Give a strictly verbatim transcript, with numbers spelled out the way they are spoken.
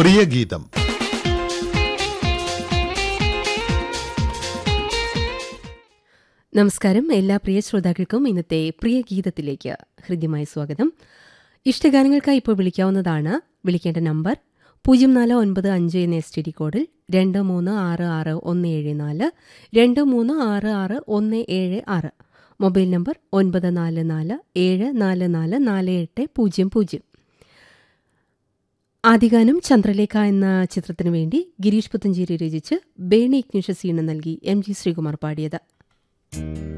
പ്രിയഗീതം. നമസ്കാരം. എല്ലാ പ്രിയ ശ്രോതാക്കൾക്കും ഇന്നത്തെ പ്രിയ ഗീതത്തിലേക്ക് ഹൃദ്യമായ സ്വാഗതം. ഇഷ്ടഗാനങ്ങൾക്കായി ഇപ്പോൾ വിളിക്കാവുന്നതാണ്. വിളിക്കേണ്ട നമ്പർ പൂജ്യം നാല് ഒൻപത് അഞ്ച് എന്ന എസ് ടി ഡി കോഡിൽ രണ്ട് മൂന്ന് ആറ് ആറ് ഒന്ന് ഏഴ് നാല്, രണ്ട് മൂന്ന് ആറ് ആറ് ഒന്ന് ഏഴ് ആറ്. മൊബൈൽ നമ്പർ ഒൻപത് നാല് നാല് ഏഴ് നാല് നാല് നാല് എട്ട് പൂജ്യം പൂജ്യം. ആദിഗാനം ചന്ദ്രലേഖ എന്ന ചിത്രത്തിനു വേണ്ടി ഗിരീഷ് പുത്തഞ്ചേരി രചിച്ച് ബേണി ഇഗ്നിഷ്യസ് ഈണം നൽകി എം ജി ശ്രീകുമാർ പാടിയത്.